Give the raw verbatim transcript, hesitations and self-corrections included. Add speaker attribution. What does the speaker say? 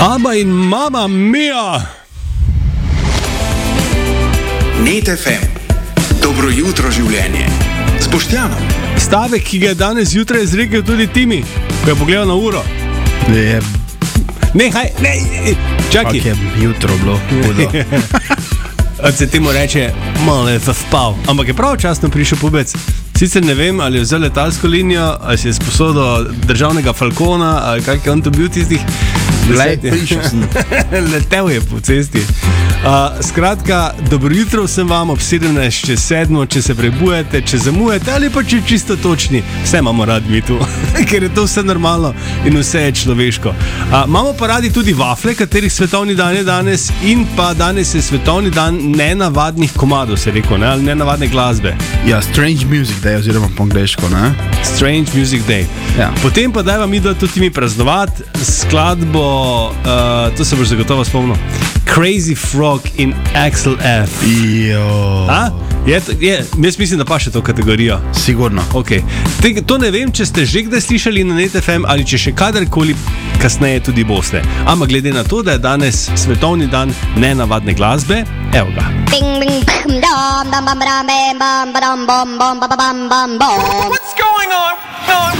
Speaker 1: Abba in Mamma Mia!
Speaker 2: Net F M. Dobro jutro, življenje. S Boštjanom.
Speaker 1: Stavek, ki ga je danes zjutraj izrekel tudi Timi, ko je pogledal na uro.
Speaker 3: Je,
Speaker 1: Ne, haj, ne, čakaj.
Speaker 3: kak je jutro bilo hudo.
Speaker 1: Se temu reče, malo je zaspal. Ampak je pravočasno prišel pubec. Sicer ne vem, ali je vzel letalsko linijo, ali si je sposodil državnega falkona, ali kak je on to bil tistih.
Speaker 3: Glej, prišel sem.
Speaker 1: Letel je po cesti. Uh, skratka, dobro jutro vsem vam ob sedemnajst čez sedmo, če se prebujete, če zamujate ali pa če čisto točni. Vse imamo radi mi tu, ker je to vse normalno in vse je človeško. Uh, imamo pa radi tudi wafle, katerih svetovni dan je danes, in pa danes je svetovni dan nenavadnih komadov, se rekel, ne? Ali nenavadne glasbe.
Speaker 3: Ja, Strange Music Day, oziroma po angleško, ne?
Speaker 1: Strange Music Day.
Speaker 3: Ja.
Speaker 1: Potem pa dajva mi da tudi mi praznovati skladbo, uh, to se boš zagotovo spomnil, Crazy Frog in Axel F.
Speaker 3: Jo.
Speaker 1: A? Je, to- je, jaz mislim, da pa še to kategorijo.
Speaker 3: Sigurno.
Speaker 1: Okay. Te, to ne vem, če ste že kdaj slišali na Net F M ali če še kadarkoli kasneje tudi boste. Ampak glede na to, da je danes svetovni dan nenavadne glasbe, evo ga.
Speaker 4: Bing bing bam dum dum bum bam bam bam bam bum bum bum bum bum bum.
Speaker 5: What's going on? on?